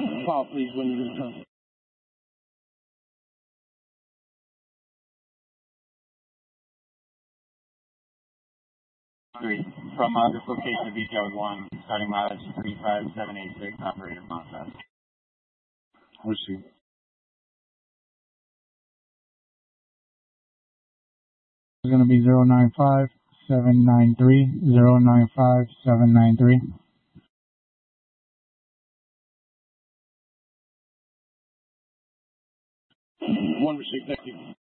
Call, please, when you return. From this location of Beach Road 1, starting mileage 35786, operator process. Receive. It's going to be 095793, 095793. One receipt, thank you.